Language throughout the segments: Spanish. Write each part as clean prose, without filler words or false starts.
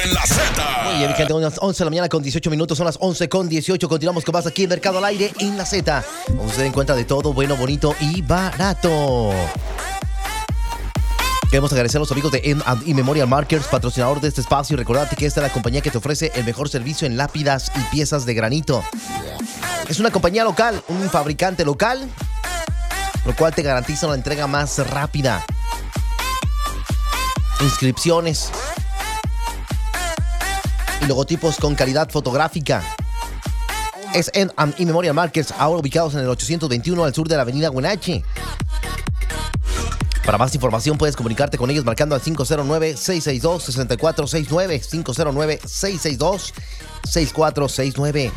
en la Z. Muy bien, gente, 11 de la mañana con 18 minutos, son las 11 con 18. Continuamos con más aquí en Mercado al Aire en la Z. Usted encuentra de todo bueno, bonito y barato. Queremos agradecer a los amigos de M&E Memorial Markers, patrocinador de este espacio, y recordarte que esta es la compañía que te ofrece el mejor servicio en lápidas y piezas de granito. Es una compañía local, un fabricante local, lo cual te garantiza una entrega más rápida. Inscripciones y logotipos con calidad fotográfica. Es M&E Memorial Markers, ahora ubicados en el 821 al sur de la avenida Wenatchee. Para más información puedes comunicarte con ellos marcando al 509-662-6469, 509-662-6469.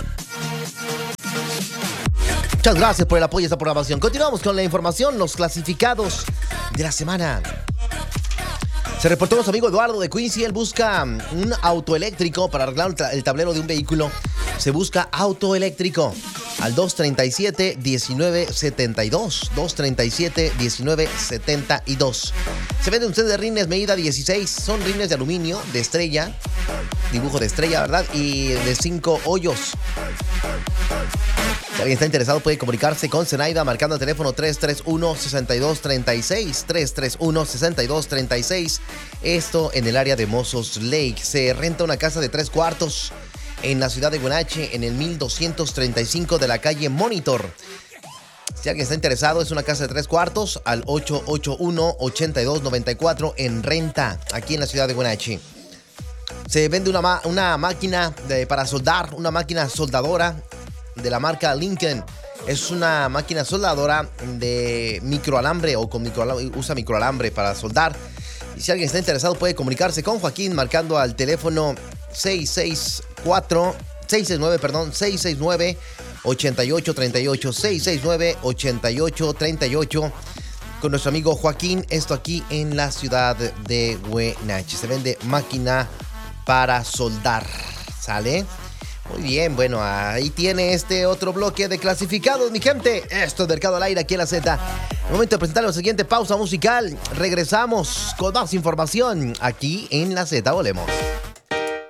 Muchas gracias por el apoyo a esta programación. Continuamos con la información, los clasificados de la semana. Se reportó nuestro amigo Eduardo de Quincy. Él busca un auto eléctrico para arreglar el tablero de un vehículo. Se busca auto eléctrico al 237-1972. 237-1972. Se vende un set de rines medida 16. Son rines de aluminio, de estrella. Dibujo de estrella, ¿verdad? Y de 5 hoyos. Si alguien está interesado puede comunicarse con Zenaida marcando el teléfono 331-6236. 331-6236. Esto en el área de Mossos Lake. Se renta una casa de 3 cuartos en la ciudad de Wenatchee, en el 1235 de la calle Monitor. Si alguien está interesado, es una casa de 3 cuartos al 881-8294 en renta, aquí en la ciudad de Wenatchee. Se vende una máquina para soldar, una máquina soldadora de la marca Lincoln. Es una máquina soldadora de microalambre o usa microalambre para soldar. Y si alguien está interesado puede comunicarse con Joaquín marcando al teléfono 669 8838 669 8838 con nuestro amigo Joaquín. Esto aquí en la ciudad de Wenatchee. Se vende máquina para soldar. ¿Sale? Muy bien, bueno, ahí tiene este otro bloque de clasificados, mi gente. Esto es Mercado al Aire aquí en la Z. El momento de presentar la siguiente pausa musical. Regresamos con más información aquí en la Z. Volvemos.